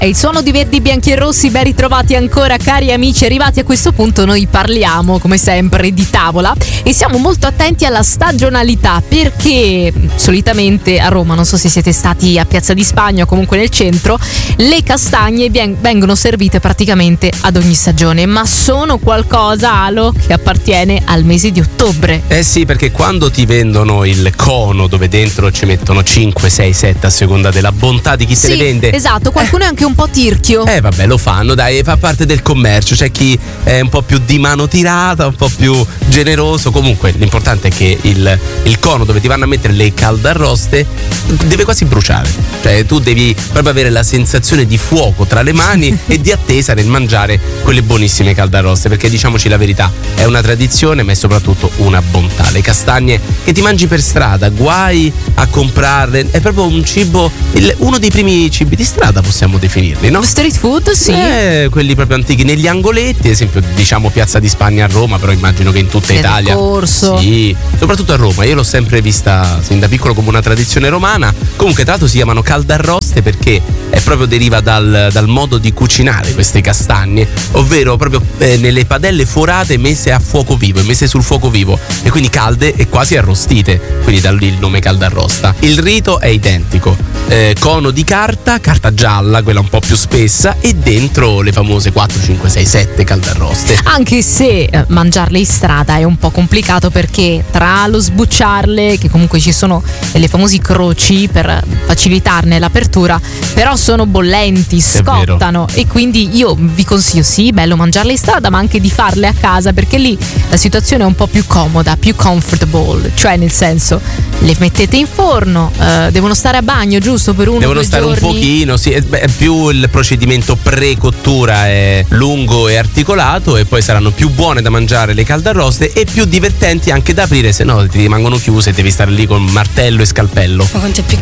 È il suono di Verdi, Bianchi e Rossi, ben ritrovati ancora cari amici. Arrivati a questo punto noi parliamo come sempre di tavola e siamo molto attenti alla stagionalità, perché solitamente a Roma, non so se siete stati a Piazza di Spagna o comunque nel centro, le castagne vengono servite praticamente ad ogni stagione, ma sono qualcosa, Alo, che appartiene al mese di ottobre. Eh sì, perché quando ti vendono il cono dove dentro ci mettono 5, 6, 7 a seconda della bontà di chi te le vende. Esatto, qualcuno è anche un po' tirchio. Vabbè, lo fanno, dai, fa parte del commercio. C'è chi è un po' più di mano tirata, un po' più generoso. Comunque l'importante è che il cono dove ti vanno a mettere le caldarroste deve quasi bruciare. Cioè tu devi proprio avere la sensazione di fuoco tra le mani e di attesa nel mangiare quelle buonissime caldarroste, perché diciamoci la verità, è una tradizione ma è soprattutto una bontà. Le castagne che ti mangi per strada, guai a comprarle, è proprio un cibo, uno dei primi cibi di strada possiamo definirli, no? Street food, sì. Quelli proprio antichi, negli angoletti, ad esempio diciamo Piazza di Spagna a Roma, però immagino che in tutta Italia. Corso. Sì, soprattutto a Roma, io l'ho sempre vista sin da piccolo come una tradizione romana. Comunque tra l'altro si chiamano caldarroste perché è proprio deriva dal modo di cucinare queste castagne, ovvero proprio nelle padelle forate messe a fuoco vivo, messe sul fuoco vivo e quindi calde e quasi arrostite, quindi da lì il nome caldarrosta. Il rito è identico, cono di carta gialla, quella un po' più spessa, e dentro le famose 4, 5, 6, 7 caldarroste. Anche se mangiarle in strada è un po' complicato, perché tra lo sbucciarle, che comunque ci sono le famosi croci per facilitarne l'apertura, però sono bollenti, scottano, e quindi io vi consiglio, sì, bello mangiarle in strada, ma anche di farle a casa, perché lì la situazione è un po' più comoda, più comfortable, cioè nel senso le mettete in forno, devono stare a bagno giusto per 1 o 2 giorni. Devono stare un pochino, sì, è più il procedimento pre-cottura è lungo e articolato, e poi saranno più buone da mangiare le caldarroste e più divertenti anche da aprire, se no ti rimangono chiuse e devi stare lì con martello e scalpello. Ma quanto è